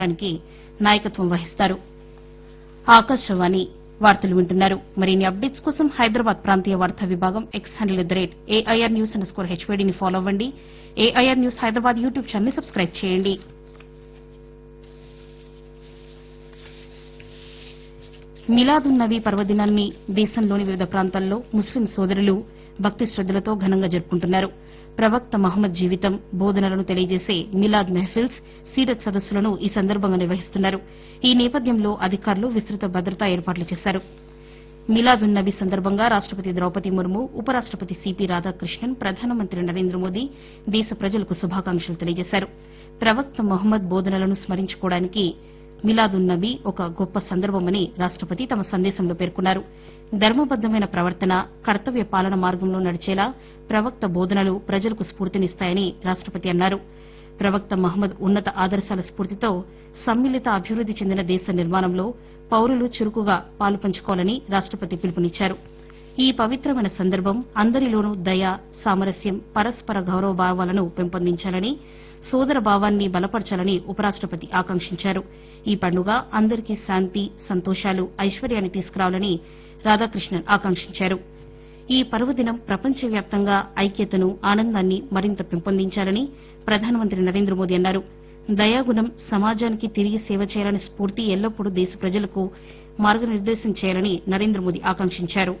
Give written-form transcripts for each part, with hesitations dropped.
దానికి నాయకత్వం వహిస్తారు. ఆకాశవాణి వార్తలు వింటున్నారు. మరిన్ని అప్డేట్స్ కోసం హైదరాబాద్ ప్రాంతీయ వార్తా విభాగం ఎక్స్ హ్యాండిల్ @AIR News_HYD ని ఫాలో అవ్వండి. AIR news Hyderabad YouTube channel ని సబ్స్క్రైబ్ చేయండి. మిలాదున్ నబీ పర్వదినాన్ని దేశంలోని వివిధ ప్రాంతాల్లో ముస్లిం సోదరులు భక్తి శ్రద్దలతో ఘనంగా జరుపుకుంటున్నారు. ప్రవక్త మహమ్మద్ జీవితం, బోధనలను తెలియజేసే మిలాద్ మెహఫిల్స్, సీరత్ సదస్సులను ఈ సందర్భంగా నిర్వహిస్తున్నారు. ఈ నేపథ్యంలో అధికారులు విస్తృత భద్రతా ఏర్పాట్లు చేశారు. మిలాదున్ నబీ సందర్భంగా రాష్టపతి ద్రౌపది ముర్ము, ఉపరాష్టపతి సిపి రాధాకృష్ణన్, ప్రధానమంత్రి నరేంద్ర మోదీ దేశ ప్రజలకు శుభాకాంక్షలు తెలియజేశారు. ప్రవక్త మహమ్మద్ బోధనలను స్మరించుకోవడానికి మిలాదున్ నబీ ఒక గొప్ప సందర్భమని రాష్టపతి తమ సందేశంలో పేర్కొన్నారు. ధర్మబద్దమైన ప్రవర్తన, కర్తవ్య పాలన మార్గంలో నడిచేలా ప్రవక్త బోధనలు ప్రజలకు స్ఫూర్తినిస్తాయని రాష్టపతి అన్నారు. ప్రవక్త మహమ్మద్ ఉన్నత ఆదర్శాల స్ఫూర్తితో సమ్మిళిత అభివృద్ది చెందిన దేశ నిర్మాణంలో పౌరులు చురుకుగా పాలుపంచుకోవాలని రాష్టపతి పిలుపునిచ్చారు. ఈ పవిత్రమైన సందర్భం అందరిలోనూ దయ, సామరస్యం, పరస్పర గౌరవ భావాలను పెంపొందించాలని, సోదర భావాన్ని బలపరచాలని ఉపరాష్టపతి ఆకాంక్షించారు. ఈ పండుగ అందరికీ శాంతి, సంతోషాలు, ఐశ్వర్యాన్ని తీసుకురావాలని రాధాకృష్ణన్ ఆకాంక్షించారు. ఈ పర్వదినం ప్రపంచవ్యాప్తంగా ఐక్యతను, ఆనందాన్ని మరింత పెంపొందించాలని ప్రధానమంత్రి నరేంద్ర మోదీ అన్నారు. దయాగుణం, సమాజానికి తిరిగి సేవ చేయాలనే స్ఫూర్తి ఎల్లప్పుడూ దేశ ప్రజలకు మార్గనిర్దేశం చేయాలని నరేంద్ర మోదీ ఆకాంక్షించారు.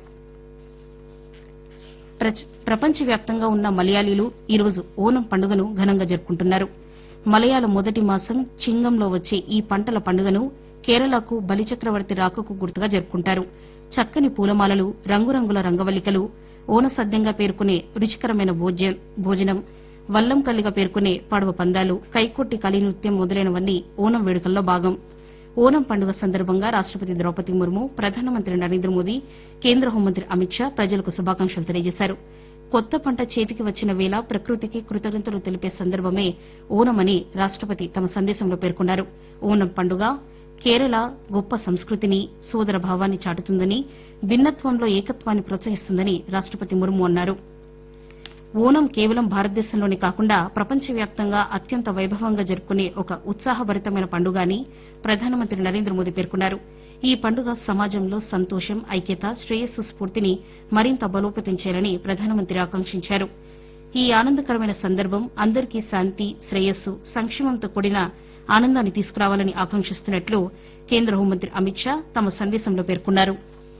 ప్రపంచవ్యాప్తంగా ఉన్న మలయాళీలు ఈరోజు ఓనం పండుగను ఘనంగా జరుపుకుంటున్నారు. మలయాళ మొదటి మాసం చింగంలో వచ్చే ఈ పంటల పండుగను కేరళకు బలిచక్రవర్తి రాకకు గుర్తుగా జరుపుకుంటారు. చక్కని పూలమాలలు, రంగురంగుల రంగవల్లికలు, ఓనసద్యంగా పేర్కొనే రుచికరమైన భోజనం, వల్లంకల్లిగా పేర్కొనే పడవ పందాలు, కైకొట్టి కలినృత్యం మొదలైనవన్నీ ఓనం వేడుకల్లో భాగం. ఓనం పండుగ సందర్భంగా రాష్టపతి ద్రౌపది ముర్ము, ప్రధానమంత్రి నరేంద్ర మోదీ, కేంద్ర హోంమంత్రి అమిత్ షా ప్రజలకు శుభాకాంక్షలు తెలియజేశారు. కొత్త పంట చేతికి వచ్చిన వేళ ప్రకృతికి కృతజ్ఞతలు తెలిపే సందర్భమే ఓనమని రాష్టపతి తమ సందేశంలో పేర్కొన్నారు. ఓనం పండుగ కేరళ గొప్ప సంస్కృతిని, సోదర భావాన్ని చాటుతుందని, భిన్నత్వంలో ఏకత్వాన్ని ప్రోత్సహిస్తుందని రాష్టపతి ముర్ము అన్నారు. ఓనం కేవలం భారతదేశంలోనే కాకుండా ప్రపంచవ్యాప్తంగా అత్యంత వైభవంగా జరుపుకునే ఒక ఉత్సాహభరితమైన పండుగ అని ప్రధానమంత్రి నరేంద్ర మోదీ పేర్కొన్నారు. ఈ పండుగ సమాజంలో సంతోషం, ఐక్యత, శ్రేయస్సు స్ఫూర్తిని మరింత బలోపేతం చేయాలని ప్రధానమంత్రి ఆకాంక్షించారు. ఈ ఆనందకరమైన సందర్భం అందరికీ శాంతి, శ్రేయస్సు, సంక్షేమంతో కూడిన ఆనందాన్ని తీసుకురావాలని ఆకాంక్షిస్తున్నట్లు కేంద్ర హోంమంత్రి అమిత్ షా తమ సందేశంలో పేర్కొన్నారు.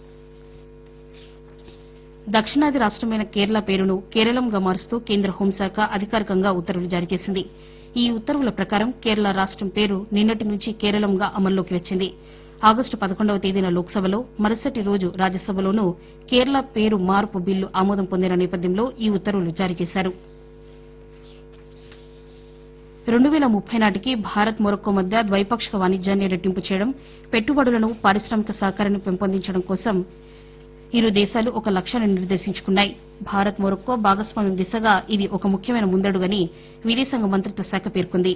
దక్షిణాది రాష్టమైన కేరళ పేరును కేరళంగా మారుస్తూ కేంద్ర హోంశాఖ అధికారికంగా ఉత్తర్వులు జారీ చేసింది. ఈ ఉత్తర్వుల ప్రకారం కేరళ రాష్టం పేరు నిన్నటి నుంచి కేరళంగా అమల్లోకి వచ్చింది. ఆగస్టు 11వ తేదీన లోక్సభలో, మరుసటి రోజు రాజ్యసభలోనూ కేరళ పేరు మార్పు బిల్లు ఆమోదం పొందిన నేపథ్యంలో ఈ ఉత్తర్వులు జారీ చేశారు. 2030 నాటికి భారత్, మొరక్కో మధ్య ద్వైపాక్షిక వాణిజ్యాన్ని రెట్టింపు చేయడం, పెట్టుబడులను, పారిశ్రామిక సహకారాన్ని పెంపొందించడం కోసం ఇరు దేశాలు ఒక లక్ష్యాన్ని నిర్దేశించుకున్నాయి. భారత్, మొరక్కో భాగస్వామ్యం దిశగా ఇది ఒక ముఖ్యమైన ముందడుగని విదేశాంగ మంత్రిత్వ శాఖ పేర్కొంది.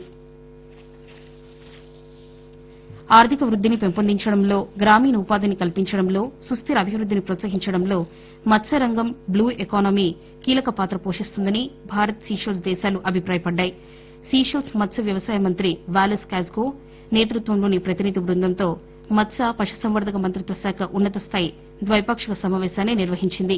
ఆర్థిక వృద్దిని పెంపొందించడంలో, గ్రామీణ ఉపాధిని కల్పించడంలో, సుస్థిర అభివృద్దిని ప్రోత్సహించడంలో మత్స్యరంగం, బ్లూ ఎకానమీ కీలక పాత్ర పోషిస్తుందని భారత్, సీషెల్స్ దేశాలు అభిప్రాయపడ్డాయి. సీషెల్స్ మత్స్య వ్యవసాయ మంత్రి వాలెస్ కాజ్కో నేతృత్వంలోని ప్రతినిధి బృందంతో మత్స్య, పశుసంవర్ధక మంత్రిత్వ శాఖ ఉన్నత స్థాయి ద్వైపాక్షిక సమావేశాన్ని నిర్వహించింది.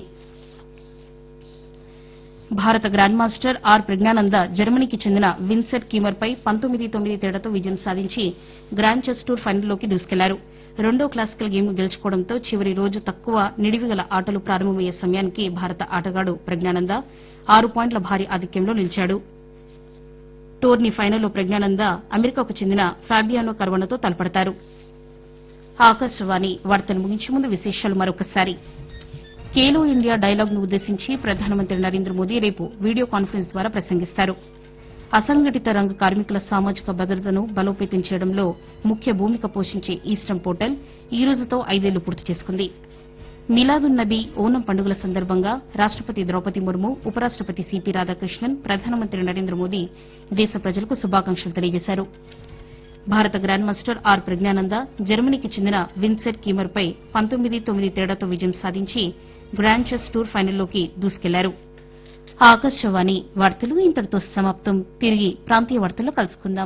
భారత గ్రాండ్ మాస్టర్ ఆర్ ప్రజ్ఞానంద జర్మనీకి చెందిన విన్సెంట్ కీమర్పై 19-9 తేడాతో విజయం సాధించి గ్రాండ్ చెస్ టూర్ ఫైనల్లోకి దూసుకెళ్లారు. రెండో క్లాసికల్ గేమ్ గెలుచుకోవడంతో చివరి రోజు తక్కువ నిడివిగల ఆటలు ప్రారంభమయ్యే సమయానికి భారత ఆటగాడు ప్రజ్ఞానంద 6 పాయింట్ల భారీ ఆధిక్యంలో నిలిచాడు. టోర్నీ ఫైనల్లో ప్రజ్ఞానంద అమెరికాకు చెందిన ఫాబియానో కర్వానోతో తలపడతారు. ఆకాశవాణి వార్తలు ముగించే ముందు విశేషాలు మరొకసారి. ఖేలో ఇండియా డైలాగ్ను ఉద్దేశించి ప్రధానమంత్రి నరేంద్ర మోదీ రేపు వీడియో కాన్ఫరెన్స్ ద్వారా ప్రసంగిస్తారు. అసంఘటిత రంగ కార్మికుల సామాజిక భద్రతను బలోపేతం చేయడంలో ముఖ్య భూమిక పోషించే ఈస్టర్న్ పోర్టల్ ఈ రోజుతో 5 ఏళ్లు పూర్తి చేసుకుంది. మిలాదున్ నబీ, ఓనం పండుగల సందర్భంగా రాష్టపతి ద్రౌపది ముర్ము, ఉపరాష్టపతి సిపి రాధాకృష్ణన్, ప్రధానమంత్రి నరేంద్ర మోదీ దేశ ప్రజలకు శుభాకాంక్షలు తెలియజేశారు. భారత గ్రాండ్ మాస్టర్ ఆర్ ప్రజ్ఞానంద జర్మనీకి చెందిన విన్సెంట్ కీమర్పై 19-9 తేడాతో విజయం సాధించి గ్రాండ్ చెస్ టూర్ ఫైనల్లోకి దూసుకెళ్లారు. ఆకాశవాణి వార్తలు ఇంతటితో సమాప్తం. తిరిగి ప్రాంతీయ వార్తల్లో కలుసుకుందాం.